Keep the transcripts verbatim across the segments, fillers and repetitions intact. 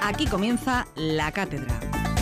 Aquí comienza La Cátedra.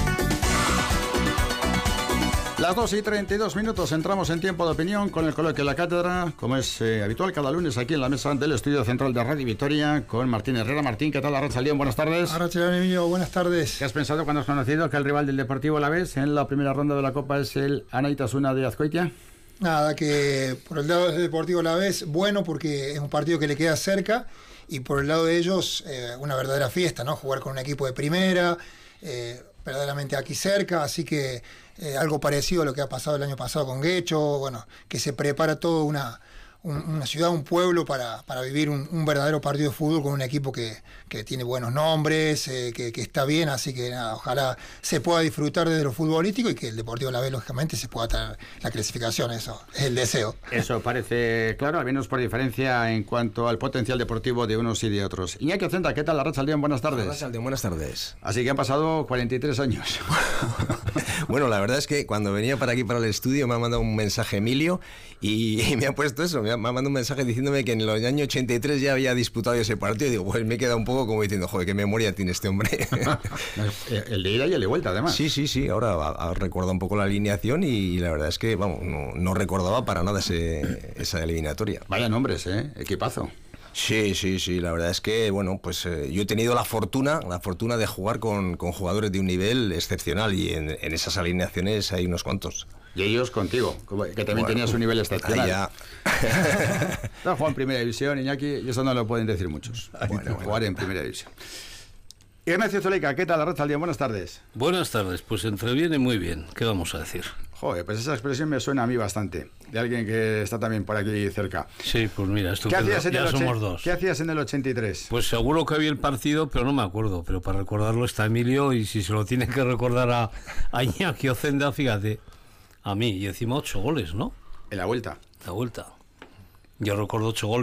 Las dos y treinta y dos minutos, entramos en tiempo de opinión con el coloquio de La Cátedra, como es eh, habitual cada lunes aquí en la mesa del estudio central de Radio Victoria con Martín Herrera. Martín, ¿qué tal? Arratsaldeon, buenas tardes. Arratsaldeon, Emilio, buenas tardes. ¿Qué has pensado cuando has conocido que el rival del Deportivo Alavés en la primera ronda de la Copa es el Anaitasuna de Azkoitia? Nada, que por el lado del Deportivo Alavés, bueno, porque es un partido que le queda cerca, y por el lado de ellos, eh, una verdadera fiesta, ¿no? Jugar con un equipo de primera, eh, verdaderamente aquí cerca, así que eh, algo parecido a lo que ha pasado el año pasado con Guecho, bueno, que se prepara toda una, un, una ciudad, un pueblo para, para vivir un, un verdadero partido de fútbol con un equipo que, que tiene buenos nombres, eh, que, que está bien, así que nada, ojalá se pueda disfrutar desde lo futbolístico y que el Deportivo Alavés, lógicamente, se pueda traer la clasificación, eso es el deseo. Eso parece claro, al menos por diferencia en cuanto al potencial deportivo de unos y de otros. Iñaki Ocenda, ¿qué tal? Arratsaldeon, buenas tardes. Arratsaldeon, buenas tardes. Así que han pasado cuarenta y tres años. Bueno, la verdad es que cuando venía para aquí, para el estudio, me ha mandado un mensaje Emilio y, y me ha puesto eso, me ha, me ha mandado un mensaje diciéndome que en el año ochenta y tres ya había disputado ese partido. Y digo, pues me he quedado un poco como diciendo, joder, qué memoria tiene este hombre. El de ida y el de vuelta, además. Sí, sí, sí, ahora ha, ha recordado un poco la alineación y la verdad es que, vamos, no, no recordaba para nada ese, esa eliminatoria. Vaya nombres, ¿eh? Equipazo. Sí, sí, sí, la verdad es que, bueno, pues eh, yo he tenido la fortuna, la fortuna de jugar con, con jugadores de un nivel excepcional y en, en esas alineaciones hay unos cuantos. Y ellos contigo, que también bueno, tenías un nivel excepcional. Ya. No, jugado en primera división, Iñaki, y eso no lo pueden decir muchos. Bueno, bueno. Jugar en primera división. Ignacio Zuleika, ¿qué tal? Arratsaldeon, buenas tardes. Buenas tardes, pues entreviene muy bien, ¿qué vamos a decir? Joder, pues esa expresión me suena a mí bastante, de alguien que está también por aquí cerca. Sí, pues mira, esto ¿Qué hacías en ya el somos dos. ¿Qué hacías en el ochenta y tres? Pues seguro que vi el partido, pero no me acuerdo, pero para recordarlo está Emilio y si se lo tiene que recordar a, a Iñaki Ocenda, fíjate, a mí, y encima ocho goles, ¿no? En la vuelta. La vuelta. Yo recuerdo ocho goles.